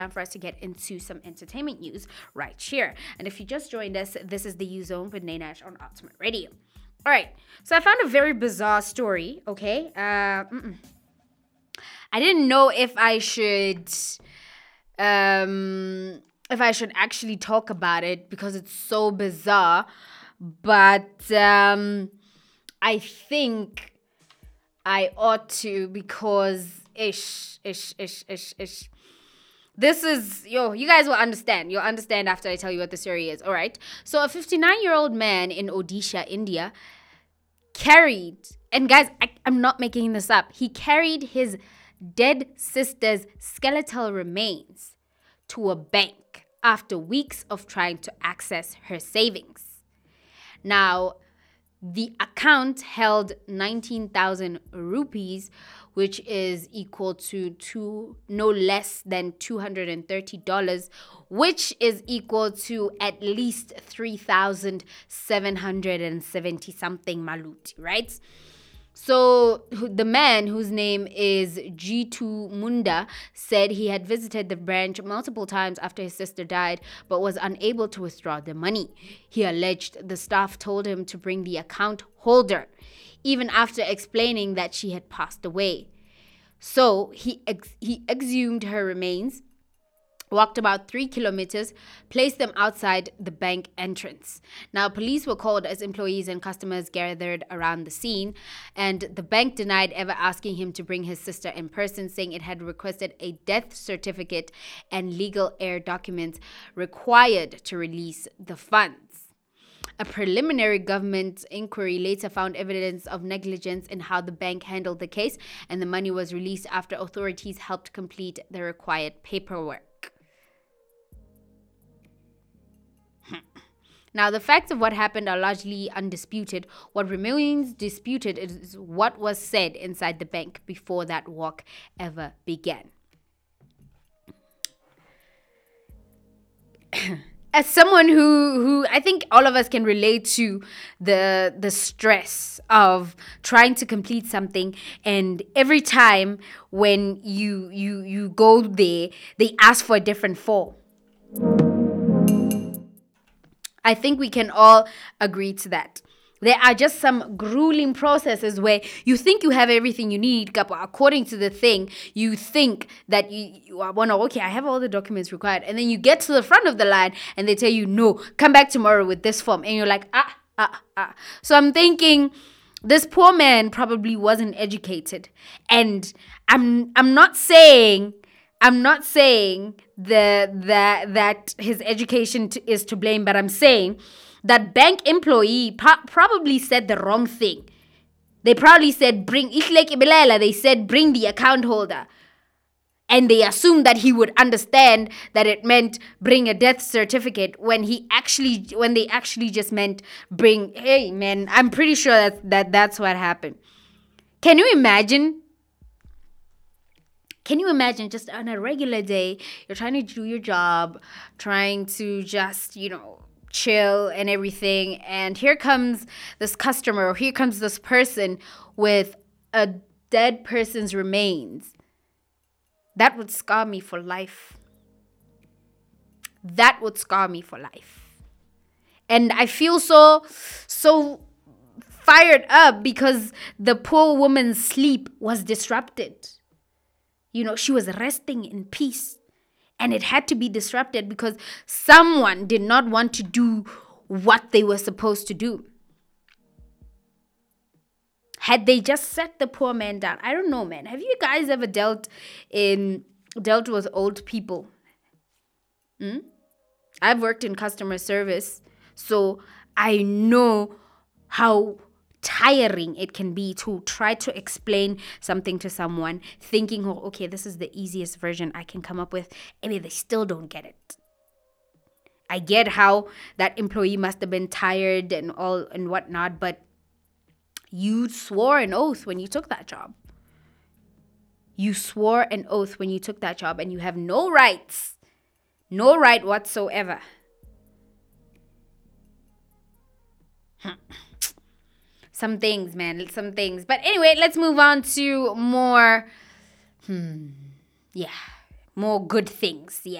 for us to get into some entertainment news right here. And if you just joined us, this is the U Zone with Nainash on Ultimate Radio. All right, so I found a very bizarre story. Okay, I didn't know if I should actually talk about it because it's so bizarre, but I think I ought to because ish. This is, you guys will understand. You'll understand after I tell you what the story is. All right. So a 59-year-old man in Odisha, India, carried, and guys, I'm not making this up. He carried his dead sister's skeletal remains to a bank after weeks of trying to access her savings. Now, the account held 19,000 rupees, which is equal to no less than $230, which is equal to at least 3,770 something maluti, right? So the man, whose name is Jitu Munda, said he had visited the branch multiple times after his sister died, but was unable to withdraw the money. He alleged the staff told him to bring the account holder, even after explaining that she had passed away. So he exhumed her remains, walked about 3 kilometers, placed them outside the bank entrance. Now, police were called as employees and customers gathered around the scene, and the bank denied ever asking him to bring his sister in person, saying it had requested a death certificate and legal heir documents required to release the funds. A preliminary government inquiry later found evidence of negligence in how the bank handled the case, and the money was released after authorities helped complete the required paperwork. Now, the facts of what happened are largely undisputed. What remains disputed is what was said inside the bank before that walk ever began. As someone who I think all of us can relate to the stress of trying to complete something, and every time when you go there, they ask for a different form. I think we can all agree to that. There are just some grueling processes where you think you have everything you need, but according to the thing, you think that you are okay, I have all the documents required. And then you get to the front of the line and they tell you, no, come back tomorrow with this form. And you're like, So I'm thinking this poor man probably wasn't educated. And I'm not saying that his education is to blame, but I'm saying that bank employee probably said the wrong thing. They probably said bring the account holder, and they assumed that he would understand that it meant bring a death certificate when they actually just meant bring. Hey man, I'm pretty sure that's what happened. Can you imagine? Can you imagine just on a regular day, you're trying to do your job, trying to just, chill and everything. And here comes this customer, or here comes this person with a dead person's remains. That would scar me for life. That would scar me for life. And I feel so fired up because the poor woman's sleep was disrupted. She was resting in peace, and it had to be disrupted because someone did not want to do what they were supposed to do. Had they just set the poor man down? I don't know, man. Have you guys ever dealt with old people? I've worked in customer service, so I know how tiring it can be to try to explain something to someone thinking, okay, this is the easiest version I can come up with, and they still don't get it. I get how that employee must have been tired and all and whatnot, but you swore an oath when you took that job. You swore an oath when you took that job, and you have no rights, no right whatsoever. Some things, man. Some things. But anyway, let's move on to more more good things. Yeah.